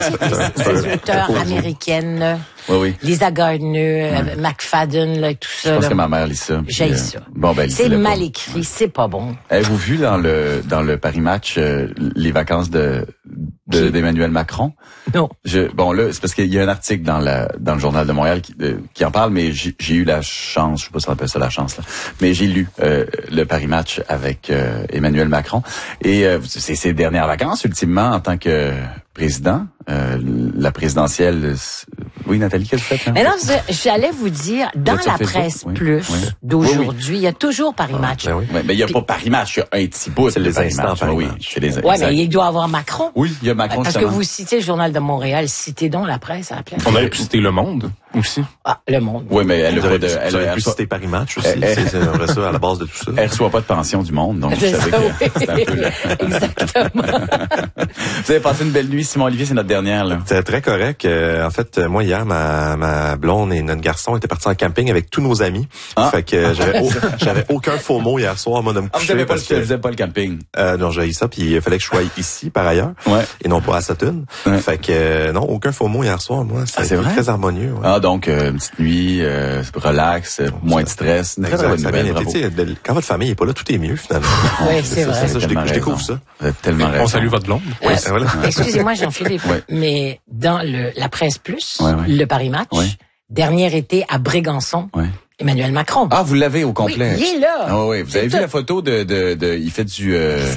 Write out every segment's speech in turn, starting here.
Ces auteurs américaines. Oui. Lisa Gardner, McFadden, là, tout ça. Je pense là. que ma mère lit ça. J'ai ça. Bon, ben, c'est mal écrit, c'est pas bon. Avez-vous vu dans le Paris Match les vacances d'Emmanuel Macron? Non. Bon là, c'est parce qu'il y a un article dans le Journal de Montréal qui en parle, mais j'ai eu la chance, je sais pas si on appelle ça la chance là, mais j'ai lu le Paris Match avec Emmanuel Macron et c'est ses dernières vacances ultimement en tant que président. La présidentielle. Oui, Nathalie, qu'est-ce que vous faites? Hein? Mais non, j'allais vous dire, dans la presse plus d'aujourd'hui, il y a toujours Paris Match. Ben oui. Mais il n'y a pas Paris Match, il y a un petit bout. C'est les instants Paris Match. Oui, mais il doit avoir Macron. Oui, il y a Macron. Parce que vous citez le Journal de Montréal, citez donc la presse à la place. On aurait pu citer Le Monde aussi. Ah, Le Monde. Oui, mais elle aurait pu citer Paris Match aussi. C'est vrai ça à la base de tout ça. Elle reçoit pas de pension du Monde, donc vous savez que c'est un peu Exactement. Vous avez passé une belle nuit, Simon Olivier, c'est notre dernière là. C'était très correct. En fait, moi hier, ma blonde et notre garçon étaient partis en camping avec tous nos amis. Fait que j'avais aucun faux mot hier soir, moi, de me coucher. Vous n'avez pas le camping? Non, j'ai eu ça, puis il fallait que je sois ici par ailleurs, et non pas à Sutton. Fait que non, aucun faux mot hier soir, moi. C'est très harmonieux. Ouais. Ah donc une petite nuit, relax, moins de stress. Une très bonne nouvelle. Quand votre famille est pas là, tout est mieux finalement. Oui, c'est vrai. Ça, je découvre ça. Vous êtes tellement raison. On salue votre blonde. Voilà. Excusez-moi, Jean-Philippe, mais dans la presse plus, le Paris Match, dernier été à Brégançon, Emmanuel Macron. Ah, vous l'avez au complet. Oui, il est là. Ah oui, vous avez vu la photo il fait du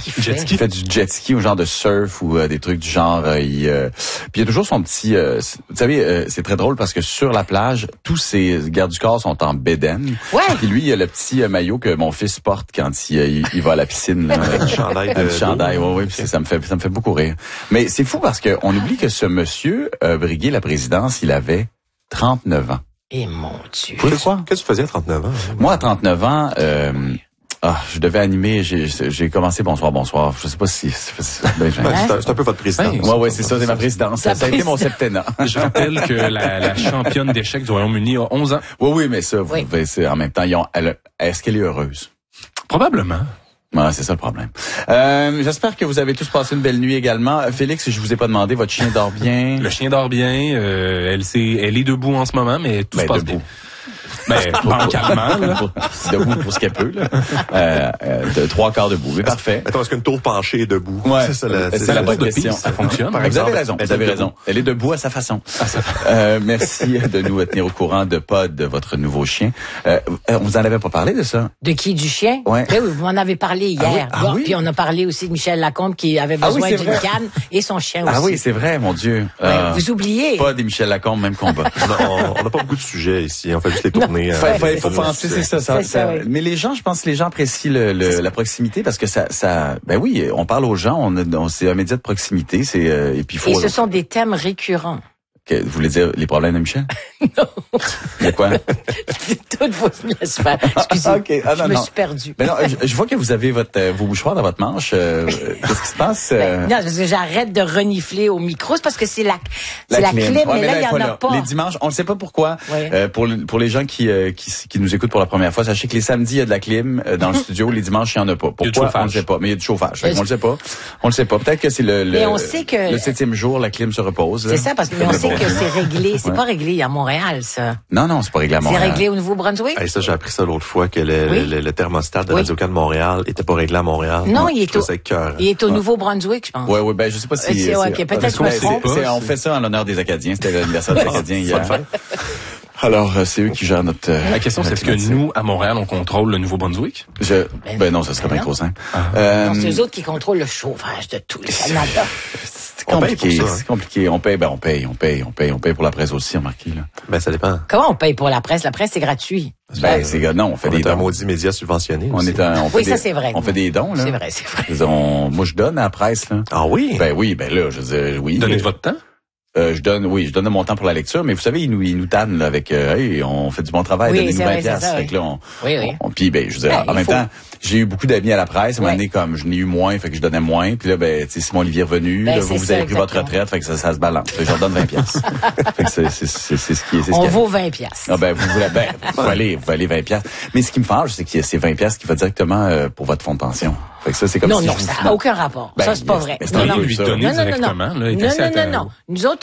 il fait du jet ski ou genre de surf ou des trucs du genre puis il y a toujours son petit vous savez c'est très drôle parce que sur la plage, tous ses gardes du corps sont en bédaine. Ouais. Puis lui, il a le petit maillot que mon fils porte quand il va à la piscine là, avec le chandail. Oui, ça me fait beaucoup rire. Mais c'est fou parce que on oublie que ce monsieur brigué la présidence, il avait 39 ans. Et mon Dieu. Qu'est-ce que tu faisais à 39 ans? Moi, à 39 ans, je devais animer, j'ai commencé Bonsoir. Je sais pas si c'est un peu votre présidence. Ouais, c'est ça, c'est ma présidence. Ça a été mon septennat. Je rappelle que la championne d'échecs du Royaume-Uni a 11 ans. Oui, mais ça, en même temps, est-ce qu'elle est heureuse? Probablement. Ouais, c'est ça le problème. J'espère que vous avez tous passé une belle nuit également. Félix, je vous ai pas demandé, votre chien dort bien? Le chien dort bien. Elle est debout en ce moment, mais tout se passe bien. Mais pas en calmant, là. Debout pour ce qu'elle peut, là. De 3/4 debout. Mais parfait. Attends, est-ce qu'une tour penchée est debout? Ouais. C'est la bonne question. Ça fonctionne. Vous avez raison. Elle est debout à sa façon. Merci de nous tenir au courant de votre nouveau chien. On vous en avait pas parlé de ça? De qui? Du chien? Ouais. Oui, vous m'en avez parlé hier. Oui? Puis on a parlé aussi de Michel Lacombe qui avait besoin d'une canne et son chien aussi. Ah oui, c'est vrai, mon Dieu. Vous oubliez. Pas des Michel Lacombe, même combat. On n'a pas beaucoup de sujets ici. On fait juste les tournées. Faut penser, c'est ça. Oui. Mais les gens, je pense que les gens apprécient la proximité parce que ça, ben oui, on parle aux gens, c'est un média de proximité, et puis Et ce sont des thèmes récurrents. Vous voulez dire les problèmes de Michel? Non. Mais quoi? Toutes vos laisse faire. Excusez-moi. Je me suis perdue. Mais non, je vois que vous avez vos mouchoirs dans votre manche. Qu'est-ce qui se passe? Non, parce que j'arrête de renifler au micro. C'est parce que c'est la clim. Mais là, il y en a pas. Les dimanches, on ne sait pas pourquoi. Pour les gens qui nous écoutent pour la première fois, sachez que les samedis, il y a de la clim dans le studio. Les dimanches, il n'y en a pas. Pourquoi? On ne sait pas. Mais il y a du chauffage. On le sait pas. On le sait pas. Peut-être que c'est le 7e jour, la clim se repose. C'est ça, parce que on sait que c'est réglé. C'est pas réglé à Montréal, ça. Non, c'est pas réglé à Montréal. C'est réglé au Nouveau-Brunswick? Ça, j'ai appris ça l'autre fois, que le thermostat de Radio-Can de Montréal était pas réglé à Montréal. Non, il est au Nouveau-Brunswick, je pense. Oui, ben je sais pas si... peut-être je me trompe. On fait ça en l'onneur des Acadiens. C'était l'anniversaire des Acadiens hier. Alors, c'est eux qui gèrent notre... La question, c'est est-ce que nous, à Montréal, on contrôle le Nouveau-Brunswick? Ben non, ça serait bien trop simple. Non, c'est eux autres qui contrôlent le chauffage de tout le Canada. C'est compliqué. On paye pour la presse aussi, remarquez, là. Ben, ça dépend. Comment on paye pour la presse? La presse, c'est gratuit. Non, on fait des dons. un maudit média subventionné. Ça, c'est vrai. On fait des dons, là. C'est vrai. Moi, je donne à la presse, là. Ah oui? Ben là, je veux dire, oui. Donnez de votre temps? Je donne de mon temps pour la lecture, mais vous savez, ils nous tannent là, avec on fait du bon travail, donnez-nous 20 piastres. Fait que là, puis je veux dire, en même temps, j'ai eu beaucoup d'amis à la presse, à un moment donné, comme je n'ai eu moins, fait que je donnais moins, puis là, Simon Olivier est revenu, là, vous avez pris votre retraite, fait que ça se balance. Fait que je leur donne 20 piastres. Fait que c'est ce qui est. On vaut 20 piastres. Ah vous allez 20 piastres. Mais ce qui me fâche, c'est que c'est 20 piastres qui va directement pour votre fonds de pension. Fait que ça, c'est comme non, ça n'a aucun rapport. Ça, c'est pas vrai. Non, lui donner directement. Non. Nous autres,